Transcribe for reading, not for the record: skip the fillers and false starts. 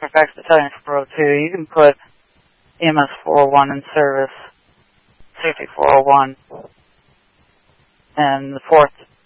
Fairfax Battalion 402. You can put EMS 401 in service, safety 401, and the 4th